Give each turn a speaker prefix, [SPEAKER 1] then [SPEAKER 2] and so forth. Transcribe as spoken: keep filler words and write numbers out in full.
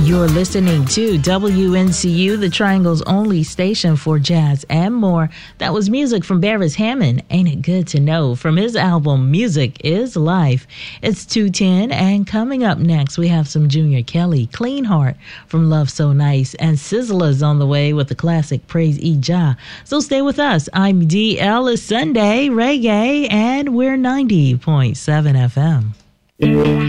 [SPEAKER 1] You're listening to W N C U, the Triangle's only station for jazz and more. That was music from Beres Hammond, Ain't It Good to Know, from his album Music is Life. It's two ten, and coming up next, we have some Junior Kelly, Clean Heart from Love So Nice, and Sizzla's on the way with the classic Praise Ija. So stay with us. I'm D L. It's Sunday, reggae, and we're ninety point seven F M.